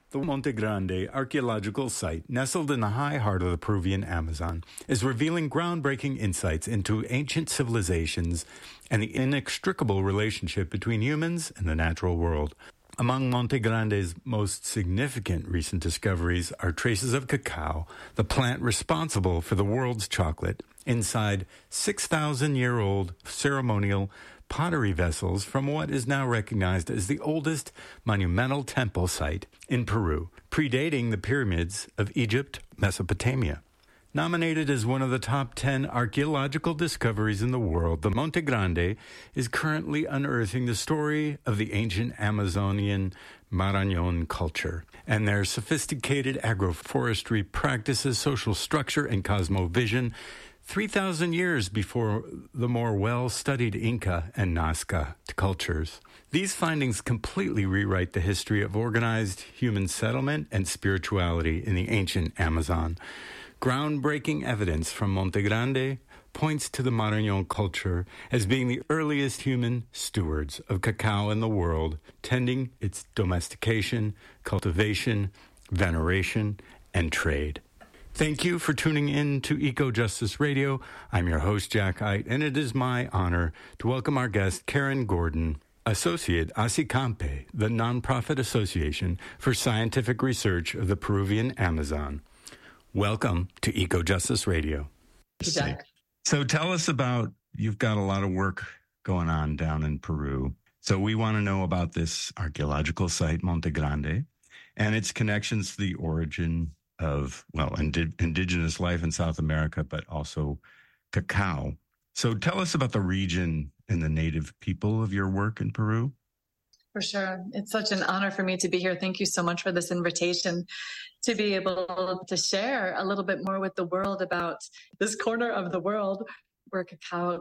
The Monte Grande archaeological site, nestled in the high heart of the Peruvian Amazon, is revealing groundbreaking insights into ancient civilizations and the inextricable relationship between humans and the natural world. Among Monte Grande's most significant recent discoveries are traces of cacao, the plant responsible for the world's chocolate, inside 6,000-year-old ceremonial pottery vessels from what is now recognized as the oldest monumental temple site in Peru, predating the pyramids of Egypt, Mesopotamia. Nominated as one of the top 10 archaeological discoveries in the world, the Monte Grande is currently unearthing the story of the ancient Amazonian Marañón culture and their sophisticated agroforestry practices, social structure, and cosmovision 3,000 years before the more well-studied Inca and Nazca cultures. These findings completely rewrite the history of organized human settlement and spirituality in the ancient Amazon. Groundbreaking evidence from Monte Grande points to the Marañón culture as being the earliest human stewards of cacao in the world, tending its domestication, cultivation, veneration, and trade. Thank you for tuning in to Eco Justice Radio. I'm your host, Jack Ite, and it is my honor to welcome our guest, Karen Gordon, Associate ASICAMPE, the nonprofit association for scientific research of the Peruvian Amazon. Welcome to Eco Justice Radio. Jack. So tell us about, you've got a lot of work going on down in Peru. So we want to know about this archaeological site, Monte Grande, and its connections to the origin of, indigenous life in South America, but also cacao. So tell us about the region and the native people of your work in Peru. For sure. It's such an honor for me to be here. Thank you so much for this invitation to be able to share a little bit more with the world about this corner of the world where cacao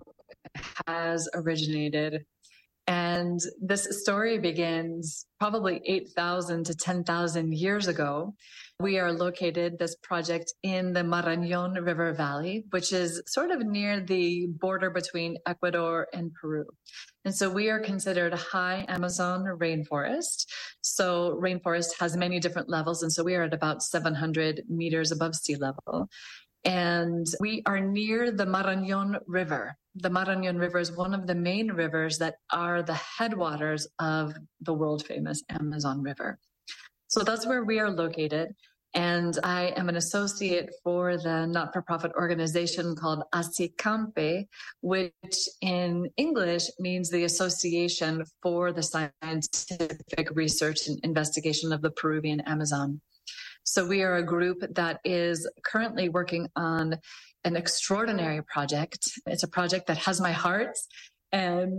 has originated. And this story begins probably 8,000 to 10,000 years ago. We are located, this project, in the Marañón River Valley, which is sort of near the border between Ecuador and Peru. And so we are considered a high Amazon rainforest. So rainforest has many different levels. And so we are at about 700 meters above sea level. And we are near the Marañón River. The Marañón River is one of the main rivers that are the headwaters of the world famous Amazon River. So that's where we are located. And I am an associate for the not-for-profit organization called ASICAMPE, which in English means the Association for the Scientific Research and Investigation of the Peruvian Amazon. So we are a group that is currently working on an extraordinary project. It's a project that has my heart. And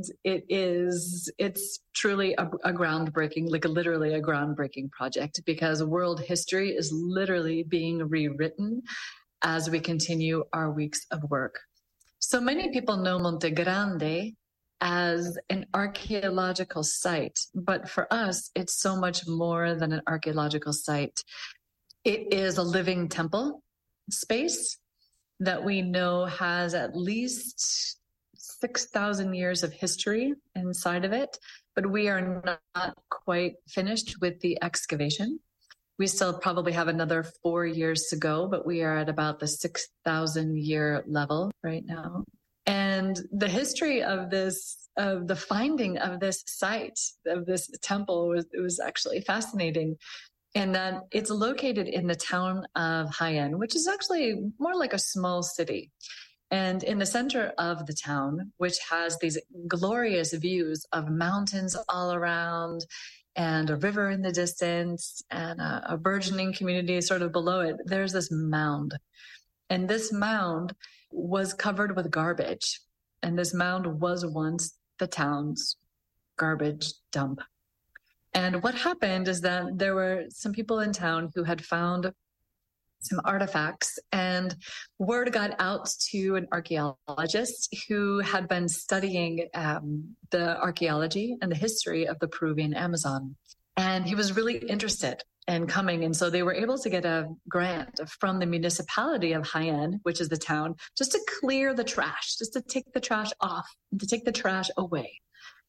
it's truly a groundbreaking, literally a groundbreaking project, because world history is literally being rewritten as we continue our weeks of work. So many people know Monte Grande as an archaeological site, but for us, it's so much more than an archaeological site. It is a living temple space that we know has at least 6,000 years of history inside of it, but we are not quite finished with the excavation. We still probably have another 4 years to go, but we are at about the 6,000 year level right now. And the history of this, of the finding of this site, of this temple, was actually fascinating. And that it's located in the town of Jaén, which is actually more like a small city. And in the center of the town, which has these glorious views of mountains all around and a river in the distance and a burgeoning community sort of below it, there's this mound. And this mound was covered with garbage. And this mound was once the town's garbage dump. And what happened is that there were some people in town who had found some artifacts, and word got out to an archaeologist who had been studying the archaeology and the history of the Peruvian Amazon. And he was really interested in coming. And so they were able to get a grant from the municipality of Jaén, which is the town, just to clear the trash, just to take the trash off and to take the trash away.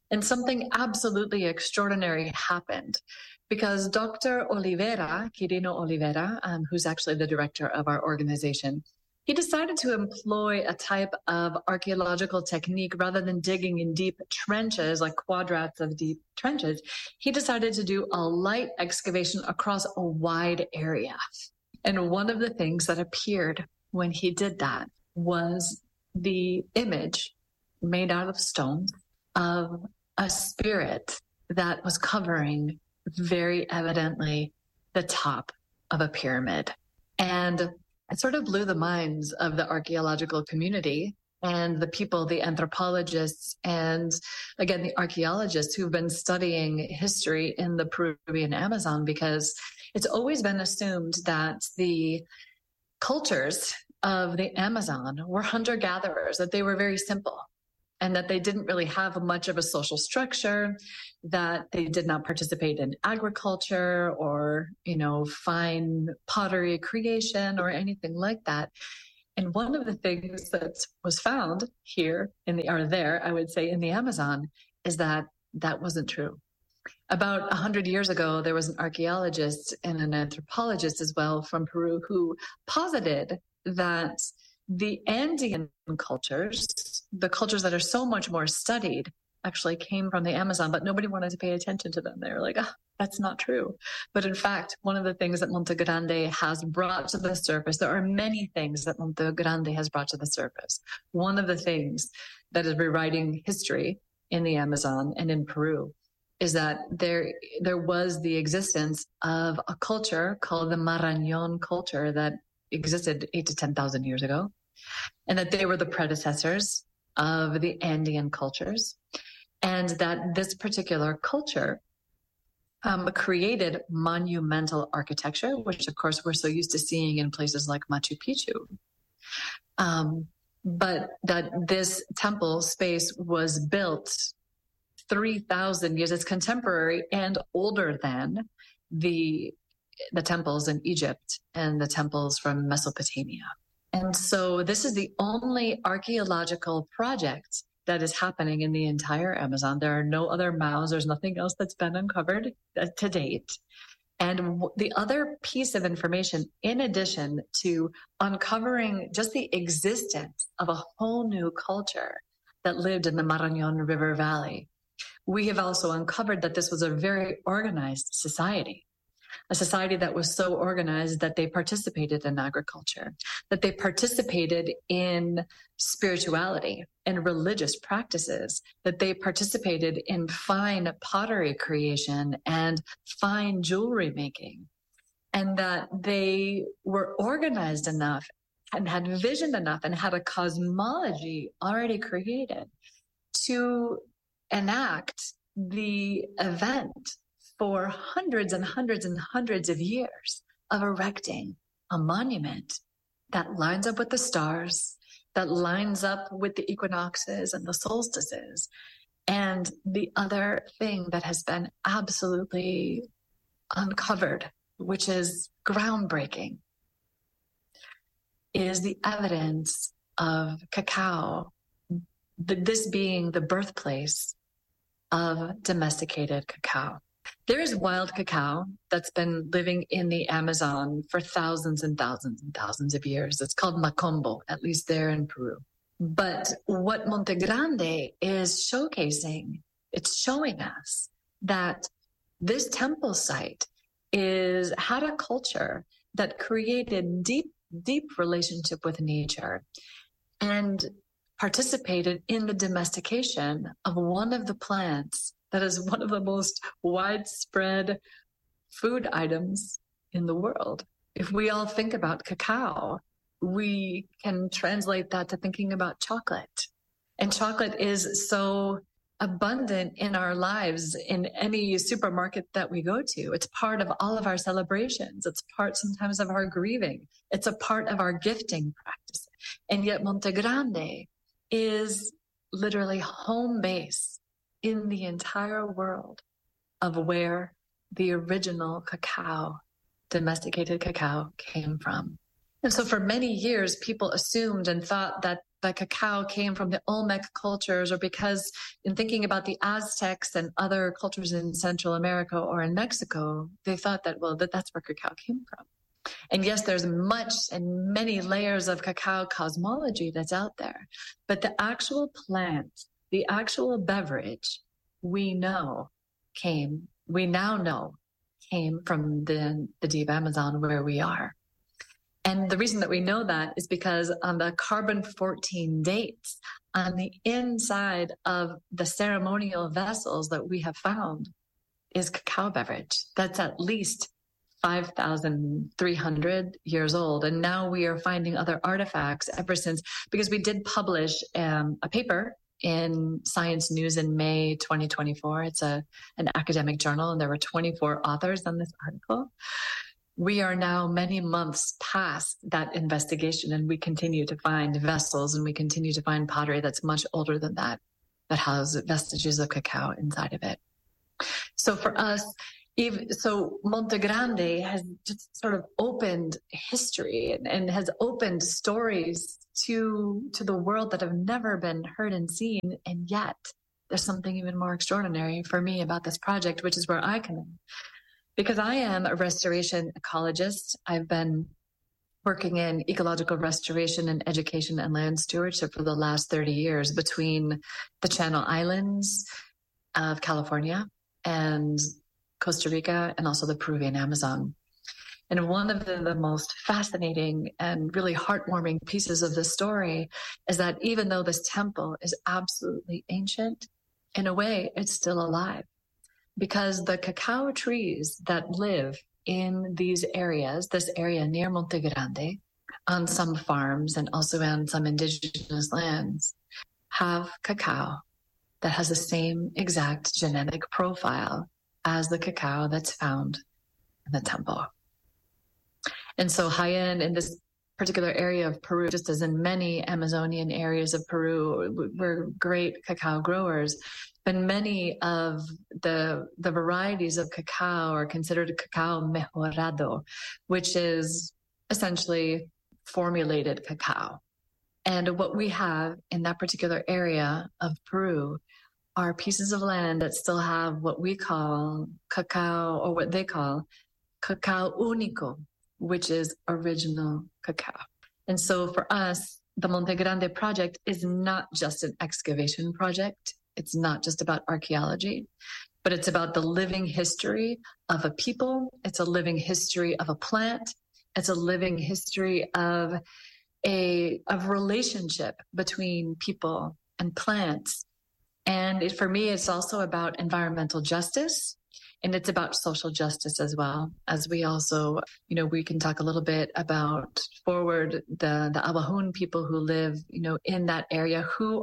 And something absolutely extraordinary happened because Dr. Oliveira, Quirino Oliveira, who's actually the director of our organization, he decided to employ a type of archaeological technique rather than digging in deep trenches, like quadrats of deep trenches. He decided to do a light excavation across a wide area. And one of the things that appeared when he did that was the image made out of stone of a spirit that was covering very evidently the top of a pyramid. And it sort of blew the minds of the archaeological community and the people, the anthropologists, and again, the archaeologists who've been studying history in the Peruvian Amazon, because it's always been assumed that the cultures of the Amazon were hunter-gatherers, that they were very simple, and that they didn't really have much of a social structure, that they did not participate in agriculture or, fine pottery creation or anything like that. And one of the things that was found here in the Amazon is that that wasn't true. About 100 years ago, there was an archaeologist and an anthropologist as well from Peru who posited that the Andean cultures, the cultures that are so much more studied, actually came from the Amazon, but nobody wanted to pay attention to them. They were like, that's not true. But in fact, one of the things that Monte Grande has brought to the surface, there are many things that Monte Grande has brought to the surface. One of the things that is rewriting history in the Amazon and in Peru is that there was the existence of a culture called the Marañón culture that existed 8,000 to 10,000 years ago, and that they were the predecessors of the Andean cultures, and that this particular culture created monumental architecture, which of course we're so used to seeing in places like Machu Picchu. But that this temple space was built 3,000 years. It's contemporary and older than the temples in Egypt and the temples from Mesopotamia. And so this is the only archaeological project that is happening in the entire Amazon. There are no other mounds. There's nothing else that's been uncovered to date. And the other piece of information, in addition to uncovering just the existence of a whole new culture that lived in the Marañón River Valley, we have also uncovered that this was a very organized society. A society that was so organized that they participated in agriculture, that they participated in spirituality and religious practices, that they participated in fine pottery creation and fine jewelry making, and that they were organized enough and had vision enough and had a cosmology already created to enact the event for hundreds and hundreds and hundreds of years of erecting a monument that lines up with the stars, that lines up with the equinoxes and the solstices. And the other thing that has been absolutely uncovered, which is groundbreaking, is the evidence of cacao, this being the birthplace of domesticated cacao. There is wild cacao that's been living in the Amazon for thousands and thousands and thousands of years. It's called macombo, at least there in Peru. But what Monte Grande is showcasing, it's showing us that this temple site had a culture that created deep relationship with nature and participated in the domestication of one of the plants that is one of the most widespread food items in the world. If we all think about cacao, we can translate that to thinking about chocolate. And chocolate is so abundant in our lives in any supermarket that we go to. It's part of all of our celebrations. It's part sometimes of our grieving. It's a part of our gifting practice. And yet Monte Grande is literally home base in the entire world of where the original cacao, domesticated cacao, came from. And so for many years, people assumed and thought that that cacao came from the Olmec cultures, or because in thinking about the Aztecs and other cultures in Central America or in Mexico, they thought that, well, that's where cacao came from. And yes, there's much and many layers of cacao cosmology that's out there, but the actual plant, the actual beverage, we now know came from the deep Amazon where we are. And the reason that we know that is because on the carbon-14 dates on the inside of the ceremonial vessels that we have found is cacao beverage. That's at least 5,300 years old. And now we are finding other artifacts ever since, because we did publish a paper in Science News in May 2024. It's an academic journal, and there were 24 authors on this article. We are now many months past that investigation, and we continue to find vessels, and we continue to find pottery that's much older than that has vestiges of cacao inside of it. So for us, Monte Grande has just sort of opened history and has opened stories to the world that have never been heard and seen. And yet there's something even more extraordinary for me about this project, which is where I come in. Because I am a restoration ecologist. I've been working in ecological restoration and education and land stewardship for the last 30 years between the Channel Islands of California and Costa Rica, and also the Peruvian Amazon. And one of the most fascinating and really heartwarming pieces of this story is that even though this temple is absolutely ancient, in a way, it's still alive. Because the cacao trees that live in these areas, this area near Monte Grande, on some farms and also on some indigenous lands, have cacao that has the same exact genetic profile as the cacao that's found in the temple. And so Jaén, in this particular area of Peru, just as in many Amazonian areas of Peru, we're great cacao growers, but many of the varieties of cacao are considered cacao mejorado, which is essentially formulated cacao. And what we have in that particular area of Peru are pieces of land that still have what we call cacao, or what they call cacao único, which is original cacao. And so for us, the Monte Grande project is not just an excavation project. It's not just about archaeology, but it's about the living history of a people. It's a living history of a plant. It's a living history of a relationship between people and plants. And for me, it's also about environmental justice, and it's about social justice as well. As we also, we can talk a little bit about forward the Abajún people who live, in that area, who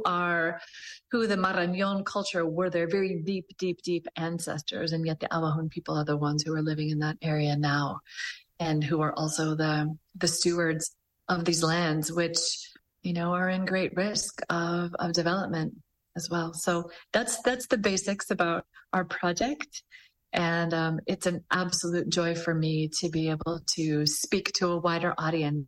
the Marañón culture were their very deep, deep, deep ancestors. And yet the Abajún people are the ones who are living in that area now, and who are also the stewards of these lands, which, are in great risk of development as well. So that's the basics about our project. And it's an absolute joy for me to be able to speak to a wider audience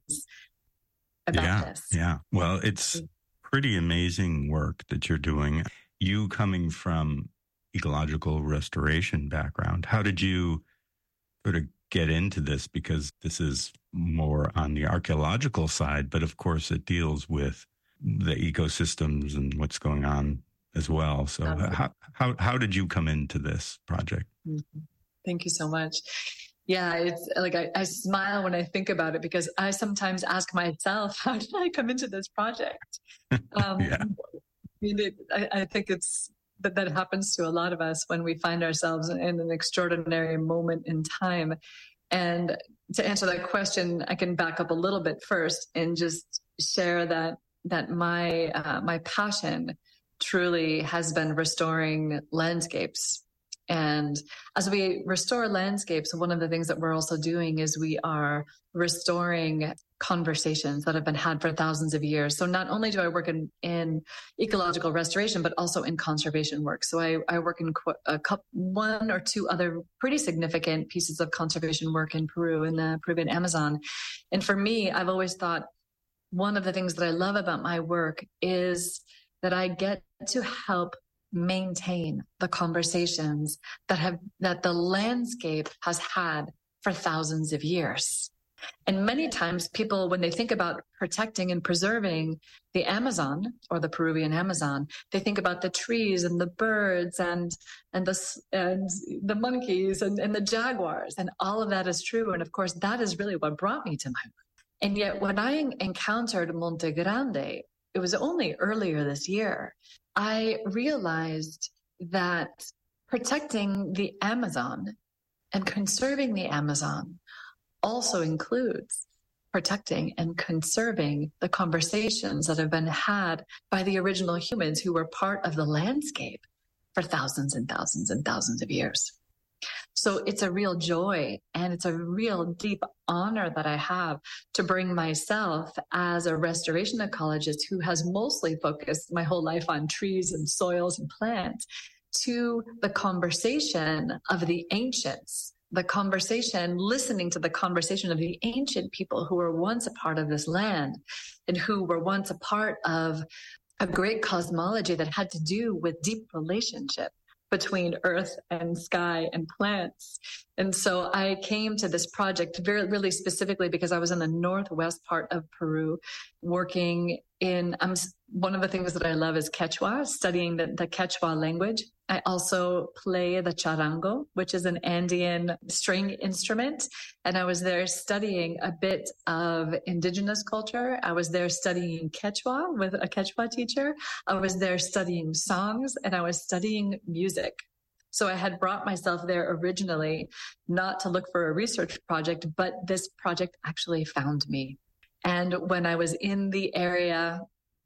about this. Yeah. Well, it's pretty amazing work that you're doing. You coming from ecological restoration background, how did you sort of get into this? Because this is more on the archaeological side, but of course it deals with the ecosystems and what's going on as well. So how did you come into this project? Thank you so much. Yeah, it's like I smile when I think about it, because I sometimes ask myself, how did I come into this project? I think it's that happens to a lot of us when we find ourselves in an extraordinary moment in time. And to answer that question, I can back up a little bit first and just share that my passion truly has been restoring landscapes. And as we restore landscapes, one of the things that we're also doing is we are restoring conversations that have been had for thousands of years. So not only do I work in ecological restoration, but also in conservation work. So I work in one or two other pretty significant pieces of conservation work in Peru, in the Peruvian Amazon. And for me, I've always thought one of the things that I love about my work is that I get to help maintain the conversations that the landscape has had for thousands of years. And many times people, when they think about protecting and preserving the Amazon or the Peruvian Amazon, they think about the trees and the birds and the monkeys and the jaguars. And all of that is true. And of course, that is really what brought me to my work. And yet when I encountered Monte Grande, it was only earlier this year, I realized that protecting the Amazon and conserving the Amazon also includes protecting and conserving the conversations that have been had by the original humans who were part of the landscape for thousands and thousands and thousands of years. So it's a real joy and it's a real deep honor that I have to bring myself as a restoration ecologist who has mostly focused my whole life on trees and soils and plants to the conversation of the ancients. The conversation, listening to the conversation of the ancient people who were once a part of this land and who were once a part of a great cosmology that had to do with deep relationship between earth and sky and plants. And so I came to this project really specifically because I was in the northwest part of Peru working in, one of the things that I love is Quechua, studying the Quechua language. I also play the charango, which is an Andean string instrument. And I was there studying a bit of indigenous culture. I was there studying Quechua with a Quechua teacher. I was there studying songs and I was studying music. So I had brought myself there originally, not to look for a research project, but this project actually found me. And when I was in the area,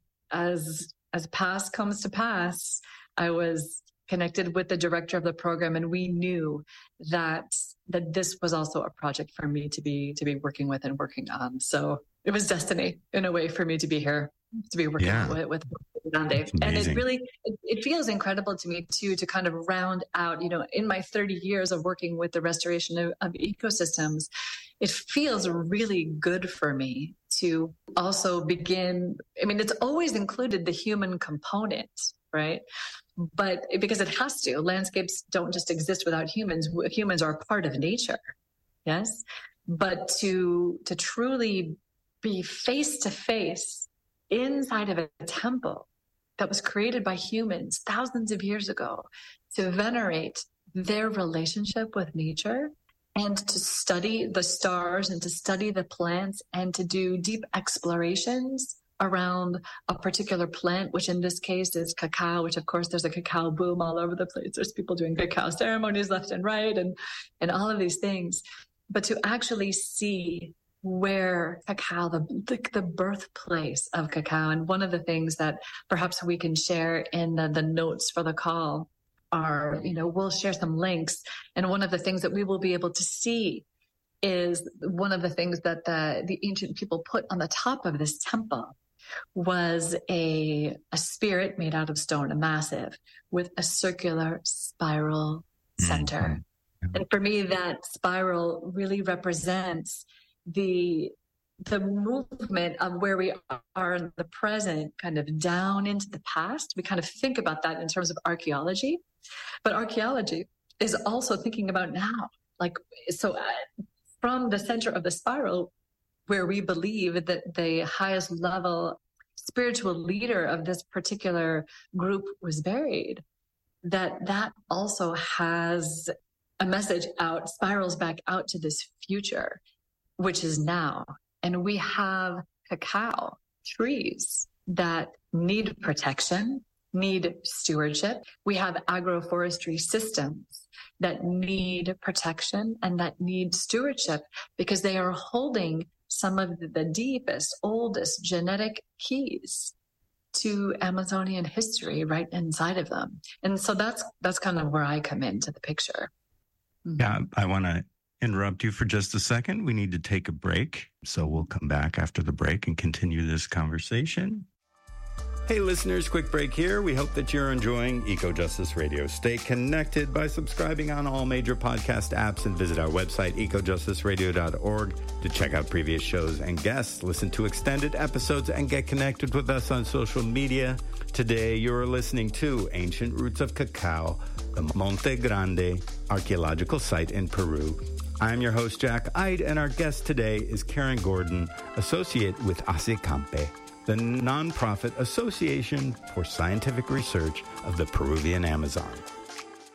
as past comes to pass, I was connected with the director of the program, and we knew that this was also a project for me to be working with and working on. So it was destiny in a way for me to be here, to be working with Grande. And it feels incredible to me too, to kind of round out, in my 30 years of working with the restoration of ecosystems, it feels really good for me to also begin. I mean, it's always included the human component, right? But because it has to, landscapes don't just exist without humans. Humans are part of nature. Yes. But to truly be face to face inside of a temple that was created by humans thousands of years ago, to venerate their relationship with nature and to study the stars and to study the plants and to do deep explorations around a particular plant, which in this case is cacao, which of course there's a cacao boom all over the place. There's people doing cacao ceremonies left and right and all of these things. But to actually see where cacao, the birthplace of cacao, and one of the things that perhaps we can share in the notes for the call are, we'll share some links. And one of the things that we will be able to see is one of the things that the ancient people put on the top of this temple was a spirit made out of stone, a massive, with a circular spiral center. Mm-hmm. And for me, that spiral really represents the movement of where we are in the present, kind of down into the past. We kind of think about that in terms of archaeology, but archaeology is also thinking about now. From the center of the spiral, where we believe that the highest level spiritual leader of this particular group was buried, that also has a message out, spirals back out to this future, which is now. And we have cacao trees that need protection, need stewardship. We have agroforestry systems that need protection and that need stewardship because they are holding some of the deepest, oldest genetic keys to Amazonian history right inside of them. And so that's kind of where I come into the picture. Mm-hmm. Yeah, I want to interrupt you for just a second. We need to take a break. So we'll come back after the break and continue this conversation. Hey listeners, quick break here. We hope that you're enjoying Eco Justice Radio. Stay connected by subscribing on all major podcast apps and visit our website, ecojusticeradio.org, to check out previous shows and guests, listen to extended episodes, and get connected with us on social media. Today, you're listening to Ancient Roots of Cacao, the Monte Grande archaeological site in Peru. I'm your host, Jack Ide, and our guest today is Karen Gordon, associate with ASECAMPE, the nonprofit Association for Scientific Research of the Peruvian Amazon.